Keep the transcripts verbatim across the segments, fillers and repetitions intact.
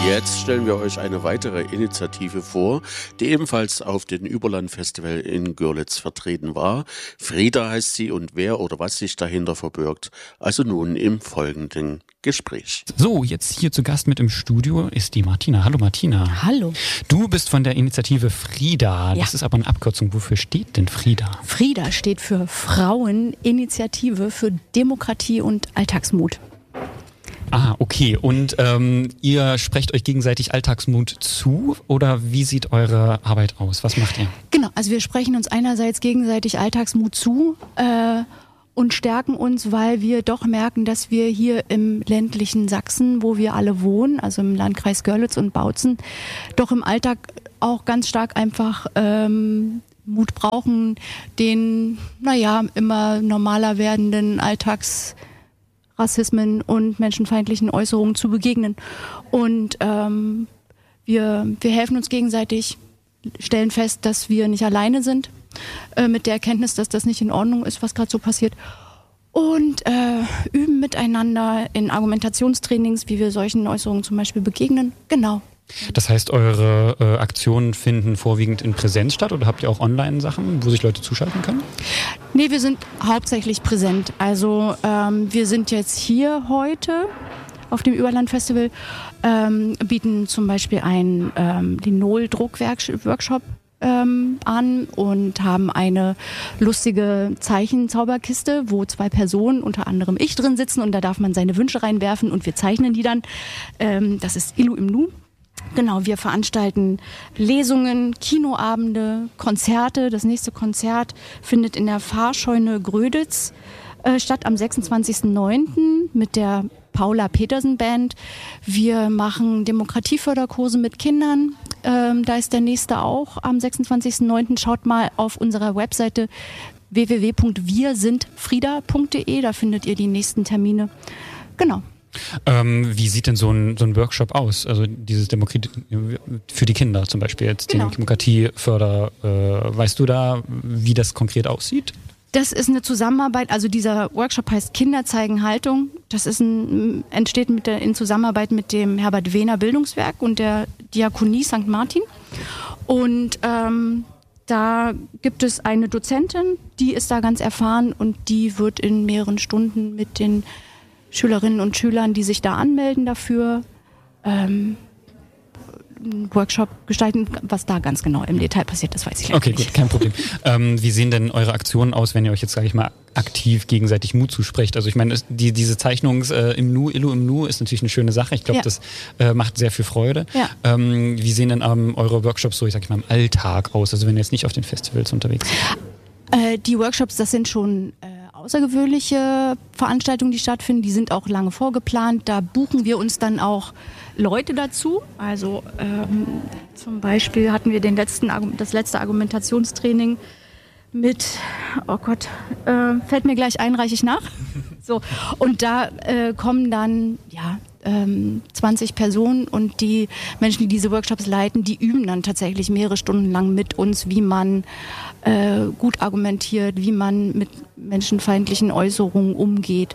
Jetzt stellen wir euch eine weitere Initiative vor, die ebenfalls auf dem Überland-Festival in Görlitz vertreten war. Frida heißt sie und wer oder was sich dahinter verbirgt, also nun im folgenden Gespräch. So, jetzt hier zu Gast mit im Studio ist die Martina. Hallo Martina. Hallo. Du bist von der Initiative Frida. Ja. Das ist aber eine Abkürzung. Wofür steht denn Frida? Frida steht für Fraueninitiative für Demokratie und Alltagsmut. Ah, okay. Und ähm, ihr sprecht euch gegenseitig Alltagsmut zu oder wie sieht eure Arbeit aus? Was macht ihr? Genau, also wir sprechen uns einerseits gegenseitig Alltagsmut zu äh, und stärken uns, weil wir doch merken, dass wir hier im ländlichen Sachsen, wo wir alle wohnen, also im Landkreis Görlitz und Bautzen, doch im Alltag auch ganz stark einfach ähm, Mut brauchen, den, naja, immer normaler werdenden Alltags Rassismen und menschenfeindlichen Äußerungen zu begegnen. Und ähm, wir, wir helfen uns gegenseitig, stellen fest, dass wir nicht alleine sind, äh, mit der Erkenntnis, dass das nicht in Ordnung ist, was gerade so passiert. Und äh, üben miteinander in Argumentationstrainings, wie wir solchen Äußerungen zum Beispiel begegnen. Genau. Das heißt, eure äh, Aktionen finden vorwiegend in Präsenz statt oder habt ihr auch Online-Sachen, wo sich Leute zuschalten können? Nee, wir sind hauptsächlich präsent. Also ähm, wir sind jetzt hier heute auf dem Überland-Festival, ähm, bieten zum Beispiel einen ähm, Linol-Druck-Workshop ähm, an und haben eine lustige Zeichenzauberkiste, wo zwei Personen, unter anderem ich, drin sitzen und da darf man seine Wünsche reinwerfen und wir zeichnen die dann. Ähm, das ist Illu im Nu. Genau, wir veranstalten Lesungen, Kinoabende, Konzerte. Das nächste Konzert findet in der Fahrscheune Gröditz äh, statt am sechsundzwanzigsten neunten mit der Paula Petersen Band. Wir machen Demokratieförderkurse mit Kindern. Ähm, da ist der nächste auch am sechsundzwanzigsten neunten Schaut mal auf unserer Webseite w w w punkt wir sind frida punkt d e. Da findet ihr die nächsten Termine. Genau. Ähm, wie sieht denn so ein, so ein Workshop aus? Also dieses Demokratie für die Kinder zum Beispiel, jetzt Genau. Demokratieförder. Äh, weißt du da, wie das konkret aussieht? Das ist eine Zusammenarbeit, also dieser Workshop heißt Kinder zeigen Haltung. Das ist ein, entsteht mit der, in Zusammenarbeit mit dem Herbert Wehner Bildungswerk und der Diakonie Sankt Martin. Und ähm, da gibt es eine Dozentin, die ist da ganz erfahren und die wird in mehreren Stunden mit den Schülerinnen und Schülern, die sich da anmelden dafür, ähm, einen Workshop gestalten. Was da ganz genau im Detail passiert, das weiß ich leider Okay, nicht. gut, kein Problem. ähm, wie sehen denn eure Aktionen aus, wenn ihr euch jetzt, sage ich mal, aktiv gegenseitig Mut zusprecht? Also ich meine, die, diese Zeichnung äh, im Nu, Illu im Nu ist natürlich eine schöne Sache. Ich glaube, Ja. das äh, macht sehr viel Freude. Ja. Ähm, wie sehen denn ähm, eure Workshops so, ich sage mal, im Alltag aus? Also wenn ihr jetzt nicht auf den Festivals unterwegs seid? Äh, die Workshops, das sind schon äh, außergewöhnliche Veranstaltungen, die stattfinden. Die sind auch lange vorgeplant. Da buchen wir uns dann auch Leute dazu. Also ähm, zum Beispiel hatten wir den letzten, das letzte Argumentationstraining mit, oh Gott, äh, fällt mir gleich ein, reiche ich nach. So, und da äh, kommen dann, ja, ähm, zwanzig Personen und die Menschen, die diese Workshops leiten, die üben dann tatsächlich mehrere Stunden lang mit uns, wie man äh, gut argumentiert, wie man mit menschenfeindlichen Äußerungen umgeht.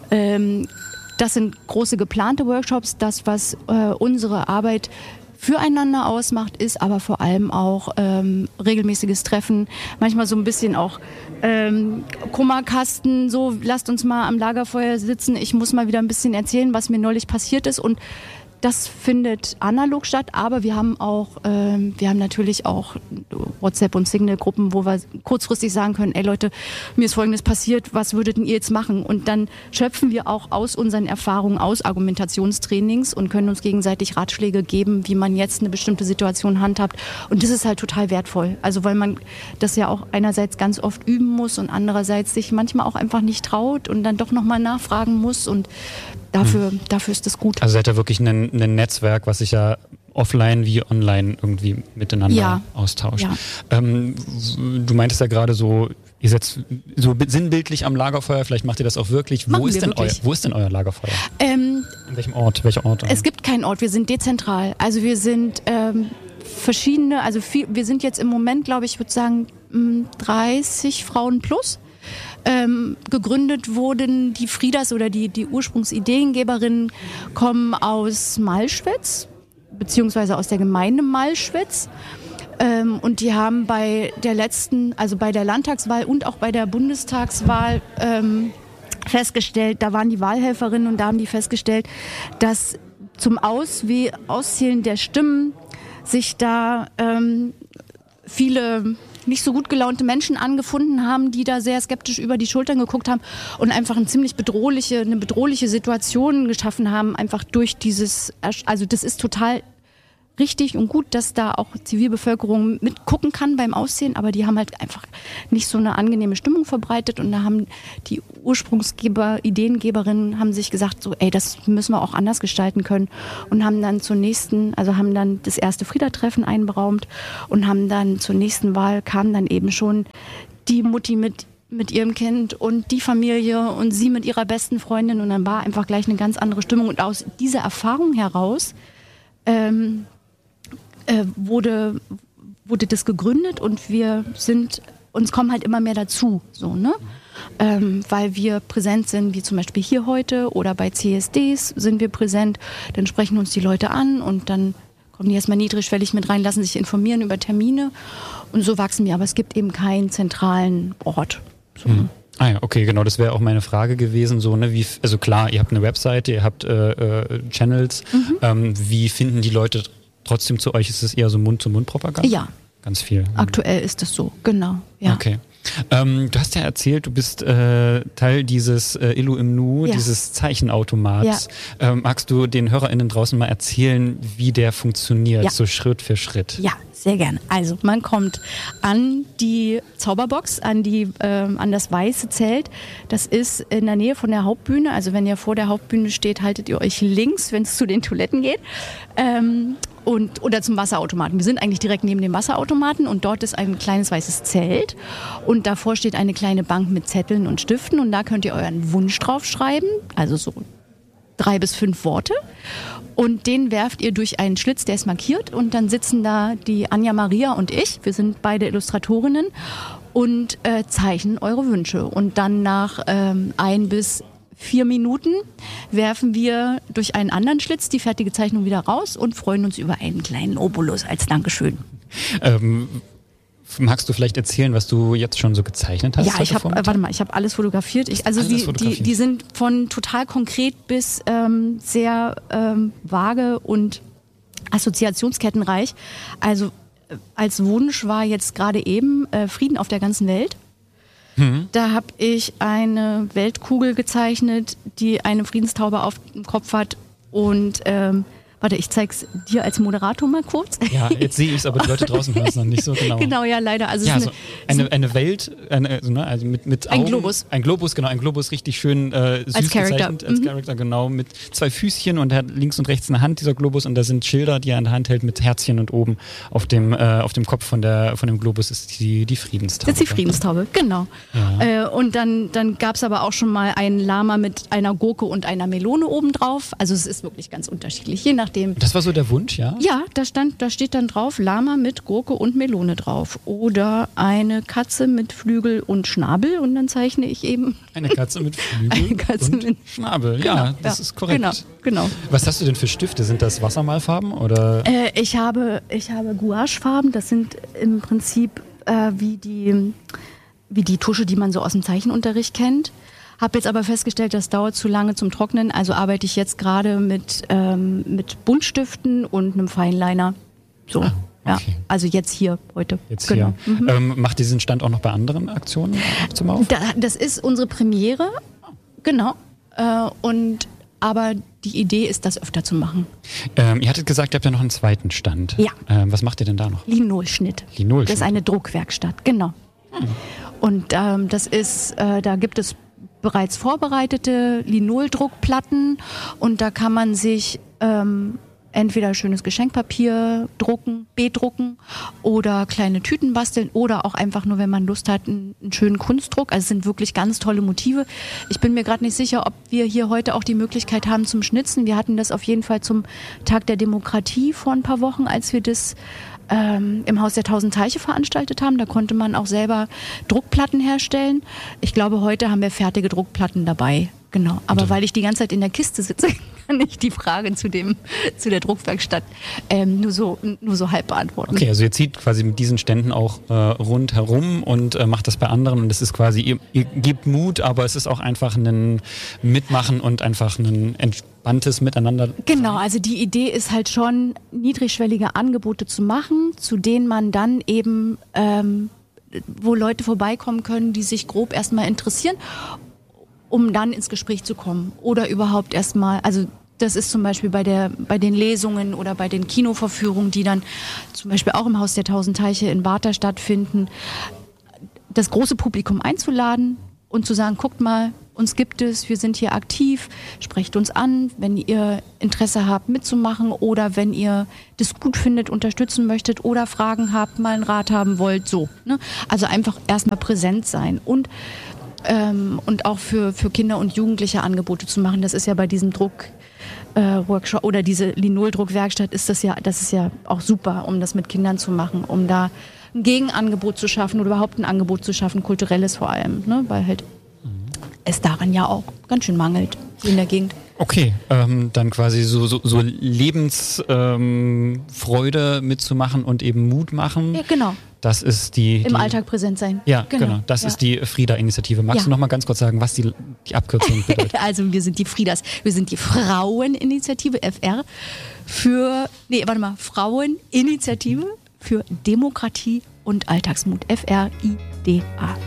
Ähm, das sind große geplante Workshops. Das, was äh, unsere Arbeit füreinander ausmacht, ist aber vor allem auch ähm, regelmäßiges Treffen, manchmal so ein bisschen auch ähm, Kummerkasten, so lasst uns mal am Lagerfeuer sitzen, ich muss mal wieder ein bisschen erzählen, was mir neulich passiert ist und das findet analog statt, aber wir haben auch, ähm, wir haben natürlich auch WhatsApp- und Signal-Gruppen, wo wir kurzfristig sagen können, ey Leute, mir ist Folgendes passiert, was würdet ihr jetzt machen? Und dann schöpfen wir auch aus unseren Erfahrungen, aus Argumentationstrainings und können uns gegenseitig Ratschläge geben, wie man jetzt eine bestimmte Situation handhabt. Und das ist halt total wertvoll. Also weil man das ja auch einerseits ganz oft üben muss und andererseits sich manchmal auch einfach nicht traut und dann doch nochmal nachfragen muss und Dafür, hm. dafür ist das gut. Also seid ihr wirklich ein, ein Netzwerk, was sich ja offline wie online irgendwie miteinander ja. austauscht. Ja. Ähm, du meintest ja gerade so, ihr seid so sinnbildlich am Lagerfeuer, vielleicht macht ihr das auch wirklich. Wo ist, denn euer, wo ist denn euer Lagerfeuer? Ähm, In welchem Ort? Welcher Ort? Es gibt keinen Ort, wir sind dezentral. Also wir sind ähm, verschiedene, also viel, wir sind jetzt im Moment, glaube ich, ich würde sagen dreißig Frauen plus. Ähm, gegründet wurden die Fridas oder die, die Ursprungsideengeberinnen kommen aus Malschwitz. beziehungsweise aus der Gemeinde Malschwitz. Ähm, und die haben bei der letzten, also bei der Landtagswahl und auch bei der Bundestagswahl ähm, festgestellt, da waren die Wahlhelferinnen und da haben die festgestellt, dass zum Auswe- Auszählen der Stimmen sich da ähm, viele nicht so gut gelaunte Menschen angefunden haben, die da sehr skeptisch über die Schultern geguckt haben und einfach eine ziemlich bedrohliche, eine bedrohliche Situation geschaffen haben, einfach durch dieses, also das ist total richtig und gut, dass da auch Zivilbevölkerung mitgucken kann beim Aussehen, aber die haben halt einfach nicht so eine angenehme Stimmung verbreitet und da haben die Ursprungsgeber, Ideengeberinnen haben sich gesagt, so ey, das müssen wir auch anders gestalten können und haben dann zur nächsten, also haben dann das erste Frieda-Treffen einberaumt und haben dann zur nächsten Wahl kam dann eben schon die Mutti mit mit ihrem Kind und die Familie und sie mit ihrer besten Freundin und dann war einfach gleich eine ganz andere Stimmung und aus dieser Erfahrung heraus ähm, Äh, wurde, wurde das gegründet und wir sind, uns kommen halt immer mehr dazu, so, ne? Ähm, weil wir präsent sind, wie zum Beispiel hier heute oder bei C S Ds sind wir präsent, dann sprechen uns die Leute an und dann kommen die erstmal niedrigschwellig mit rein, lassen sich informieren über Termine und so wachsen wir, aber es gibt eben keinen zentralen Ort. So. Mhm. Ah ja, okay, genau, das wäre auch meine Frage gewesen, so, ne, wie, also klar, ihr habt eine Webseite, ihr habt äh, äh, Channels, mhm. ähm, wie finden die Leute trotzdem zu euch? Ist es eher so Mund-zu-Mund-Propaganda? Ja. Ganz viel. Aktuell ist es so, genau. Ja. Okay. Ähm, du hast ja erzählt, du bist äh, Teil dieses äh, Illu im Nu, ja. dieses Zeichenautomats. Ja. Ähm, magst du den HörerInnen draußen mal erzählen, wie der funktioniert, ja. so Schritt für Schritt? Ja, sehr gerne. Also man kommt an die Zauberbox, an, die, ähm, an das weiße Zelt. Das ist in der Nähe von der Hauptbühne. Also wenn ihr vor der Hauptbühne steht, haltet ihr euch links, wenn es zu den Toiletten geht. Ähm, Und, oder zum Wasserautomaten. Wir sind eigentlich direkt neben dem Wasserautomaten und dort ist ein kleines weißes Zelt und davor steht eine kleine Bank mit Zetteln und Stiften und da könnt ihr euren Wunsch draufschreiben, also so drei bis fünf Worte und den werft ihr durch einen Schlitz, der ist markiert und dann sitzen da die Anja Maria und ich, wir sind beide Illustratorinnen und äh, zeichnen eure Wünsche und dann nach ähm, ein bis vier Minuten werfen wir durch einen anderen Schlitz die fertige Zeichnung wieder raus und freuen uns über einen kleinen Obolus als Dankeschön. Ähm, magst du vielleicht erzählen, was du jetzt schon so gezeichnet hast? Ja, ich habe, äh, warte mal, ich habe alles fotografiert. Ich, also alles die, fotografiert. Die, die sind von total konkret bis ähm, sehr ähm, vage und assoziationskettenreich. Also äh, als Wunsch war jetzt gerade eben äh, Frieden auf der ganzen Welt. Da habe ich eine Weltkugel gezeichnet, die eine Friedenstaube auf dem Kopf hat und ähm, warte, ich zeig's dir als Moderator mal kurz. Ja, jetzt sehe ich es, aber die Leute draußen hören es noch nicht so genau. Genau, ja, leider. Also ja, es so ist eine, eine, eine Welt, eine, also, ne, also mit, mit ein Augen, Globus. Ein Globus, genau, ein Globus richtig schön äh, süß als Charakter. gezeichnet, als mhm. Charakter, genau, mit zwei Füßchen und er hat links und rechts eine Hand, dieser Globus, und da sind Schilder, die er in der Hand hält mit Herzchen und oben auf dem, äh, auf dem Kopf von, der, von dem Globus ist die, die Friedenstaube. Das ist die Friedenstaube, genau. Ja. Äh, und dann, dann gab es aber auch schon mal einen Lama mit einer Gurke und einer Melone obendrauf. Also es ist wirklich ganz unterschiedlich, je nachdem. Das war so der Wunsch, ja? Ja, da stand, da steht dann drauf Lama mit Gurke und Melone drauf. Oder eine Katze mit Flügel und Schnabel und dann zeichne ich eben... Eine Katze mit Flügel eine Katze und mit Schnabel, genau, ja, das ja, ist korrekt. Genau, genau. Was hast du denn für Stifte? Sind das Wassermalfarben oder? Äh, ich habe, ich habe Gouachefarben, das sind im Prinzip äh, wie die, wie die Tusche, die man so aus dem Zeichenunterricht kennt. Habe jetzt aber festgestellt, das dauert zu lange zum Trocknen, also arbeite ich jetzt gerade mit, ähm, mit Buntstiften und einem Feinliner. So, ah, okay. ja. Also jetzt hier, heute. Jetzt genau. hier. Mhm. Ähm, macht diesen Stand auch noch bei anderen Aktionen zum Auf? Da, das ist unsere Premiere, genau. Äh, und aber die Idee ist, das öfter zu machen. Ähm, ihr hattet gesagt, ihr habt ja noch einen zweiten Stand. Ja. Ähm, was macht ihr denn da noch? Linolschnitt. Linolschnitt. Das ist eine Druckwerkstatt, genau. Hm. Und ähm, das ist, äh, da gibt es bereits vorbereitete Linoldruckplatten und da kann man sich ähm, entweder schönes Geschenkpapier drucken, bedrucken oder kleine Tüten basteln oder auch einfach nur, wenn man Lust hat, einen, einen schönen Kunstdruck. Also es sind wirklich ganz tolle Motive. Ich bin mir gerade nicht sicher, ob wir hier heute auch die Möglichkeit haben zum Schnitzen. Wir hatten das auf jeden Fall zum Tag der Demokratie vor ein paar Wochen, als wir das ähm, im Haus der Tausend Teiche veranstaltet haben. Da konnte man auch selber Druckplatten herstellen. Ich glaube, heute haben wir fertige Druckplatten dabei. Genau, aber weil ich die ganze Zeit in der Kiste sitze, kann ich die Frage zu dem zu der Druckwerkstatt ähm, nur so nur so halb beantworten. Okay, also ihr zieht quasi mit diesen Ständen auch äh, rundherum und äh, macht das bei anderen und es ist quasi, ihr, ihr gebt Mut, aber es ist auch einfach ein Mitmachen und einfach ein entspanntes Miteinander. Genau, also die Idee ist halt schon, niedrigschwellige Angebote zu machen, zu denen man dann eben ähm, wo Leute vorbeikommen können, die sich grob erstmal interessieren, um dann ins Gespräch zu kommen oder überhaupt erstmal, also das ist zum Beispiel bei der bei den Lesungen oder bei den Kinoverführungen, die dann zum Beispiel auch im Haus der Tausend Teiche in Warta stattfinden, das große Publikum einzuladen und zu sagen, guckt mal, uns gibt es, wir sind hier aktiv, sprecht uns an, wenn ihr Interesse habt mitzumachen oder wenn ihr das gut findet, unterstützen möchtet oder Fragen habt, mal einen Rat haben wollt, so. Ne? Also einfach erstmal präsent sein und Ähm, und auch für, für Kinder und Jugendliche Angebote zu machen. Das ist ja bei diesem Druck-Workshop äh, oder diese Linol-Druckwerkstatt ist das ja, das ist ja auch super, um das mit Kindern zu machen, um da ein Gegenangebot zu schaffen oder überhaupt ein Angebot zu schaffen, kulturelles vor allem, ne? Weil halt mhm. es daran ja auch ganz schön mangelt hier in der Gegend. Okay, ähm, dann quasi so, so, so Lebensfreude ähm, mitzumachen und eben Mut machen. Ja, genau. Das ist die... Im die, Alltag präsent sein. Ja, genau. genau. Das ja. ist die Frida-Initiative. Magst ja. du noch mal ganz kurz sagen, was die, die Abkürzung bedeutet? Also wir sind die Fridas. Wir sind die Fraueninitiative, F R, für... Nee, warte mal. Fraueninitiative für Demokratie und Alltagsmut. F R I D A.